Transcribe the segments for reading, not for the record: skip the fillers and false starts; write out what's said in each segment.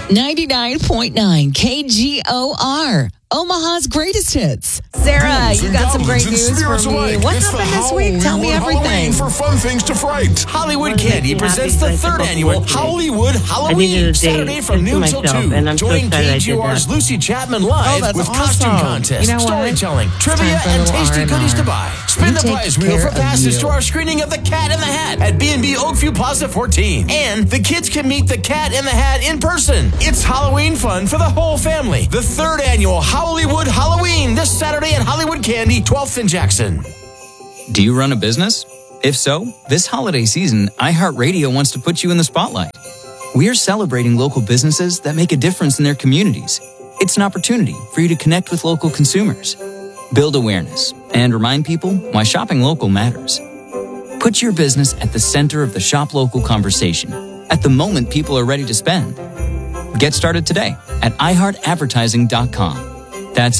99.9 KGOR, Omaha's greatest hits. Sarah, you got some great news for me. What happened this week? Tell me everything. For fun things to fright. Hollywood Candy presents the third annual Hollywood Halloween, Saturday from noon till 2. Join KGOR's Lucy Chapman live with costume contest, storytelling, trivia, and tasty goodies to buy. Spin the prize wheel for passes to our screening of The Cat in the Hat at B&B Oakview Plaza 14. And the kids can meet The Cat in the Hat in person. It's Halloween fun for the whole family. The third annual Hollywood Halloween this Saturday at Hollywood Candy, 12th and Jackson. Do you run a business? If so, this holiday season, iHeartRadio wants to put you in the spotlight. We're celebrating local businesses that make a difference in their communities. It's an opportunity for you to connect with local consumers, build awareness, and remind people why shopping local matters. Put your business at the center of the shop local conversation at the moment people are ready to spend. Get started today at iHeartAdvertising.com. That's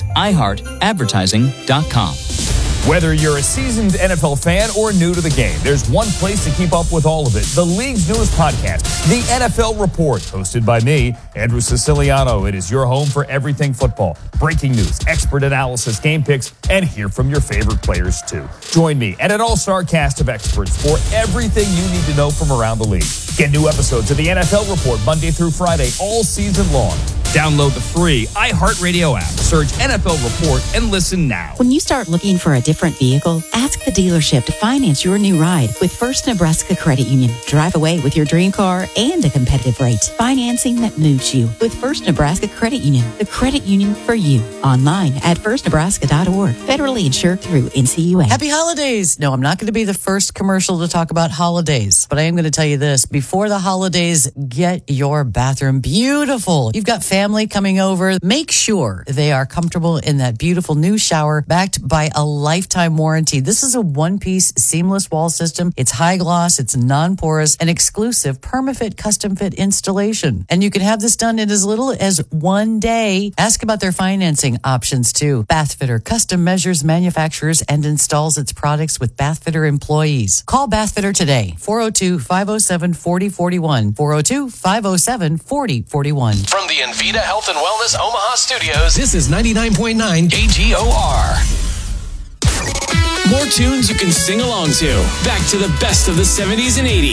iHeartAdvertising.com. Whether you're a seasoned NFL fan or new to the game, there's one place to keep up with all of it. The league's newest podcast, The NFL Report, hosted by me, Andrew Siciliano. It is your home for everything football. Breaking news, expert analysis, game picks, and hear from your favorite players, too. Join me and an all-star cast of experts for everything you need to know from around the league. Get new episodes of The NFL Report Monday through Friday all season long. Download the free iHeartRadio app. Search NFL Report and listen now. When you start looking for a different vehicle, ask the dealership to finance your new ride with First Nebraska Credit Union. Drive away with your dream car and a competitive rate. Financing that moves you with First Nebraska Credit Union, the credit union for you. Online at firstnebraska.org. Federally insured through NCUA. Happy holidays. No, I'm not going to be the first commercial to talk about holidays, but I am going to tell you this. Before the holidays, get your bathroom beautiful. You've got family coming over. Make sure they are comfortable in that beautiful new shower backed by a lifetime warranty. This is a one-piece seamless wall system. It's high gloss, it's non-porous, and exclusive PermaFit custom fit installation. And you can have this done in as little as 1 day. Ask about their financing options too. Bathfitter custom measures, manufactures, and installs its products with Bathfitter employees. Call Bathfitter today. 402-507-4041. 402-507-4041. From the Envita Health and Wellness Omaha Studios, this is 99.9 KGOR. More tunes you can sing along to. Back to the best of the 70s and 80s.